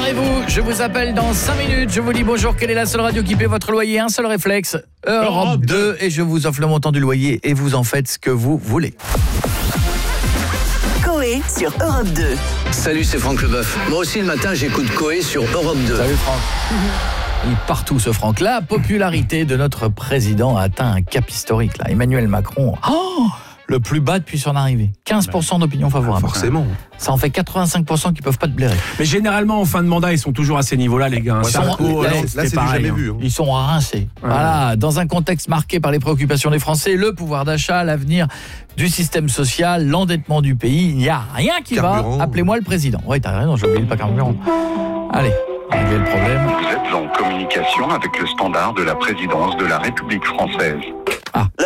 Préparez-vous, je vous appelle dans 5 minutes. Je vous dis bonjour, quelle est la seule radio qui paie votre loyer? Un seul réflexe, Europe 2. Et je vous offre le montant du loyer et vous en faites ce que vous voulez. Coé sur Europe 2. Salut, c'est Franck Leboeuf. Moi aussi, le matin, j'écoute Coé sur Europe 2. Salut Franck. Il est partout ce Franck. La popularité de notre président a atteint un cap historique. Là. Emmanuel Macron, le plus bas depuis son arrivée. 15% d'opinion favorable. Forcément. Ça en fait 85% qui peuvent pas te blairer. Mais généralement, en fin de mandat, ils sont toujours à ces niveaux-là, les gars. Sarko, là, Hollande, c'est c'était du pareil. jamais vu. Ils sont rincés. Voilà, dans un contexte marqué par les préoccupations des Français, le pouvoir d'achat, l'avenir du système social, l'endettement du pays, il n'y a rien qui Carburant. va. Appelez-moi le président. Oui, t'as raison, j'ai oublié le pas carburant. Allez, réglez le problème. Vous êtes en communication avec le standard de la présidence de la République française.